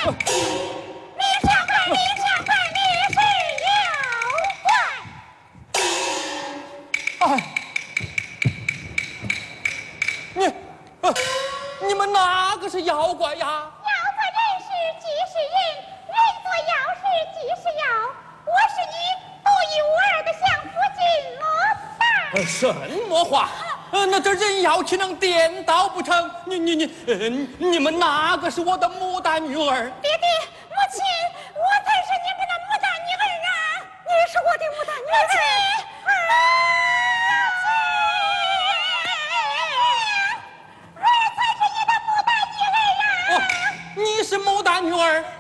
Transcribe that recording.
你想看，你想看，你是妖怪。 哎，你们哪个是妖怪呀？ 妖做人时即是人，人做妖时即是妖。我是你独一无二的相夫金罗蛋。 什么话？那这人妖岂能颠倒不成？你们哪个是我的牡丹女儿？ 爹爹，母亲，我才是你们的牡丹女儿啊！你是我的牡丹女儿。母亲。 你是牡丹女儿。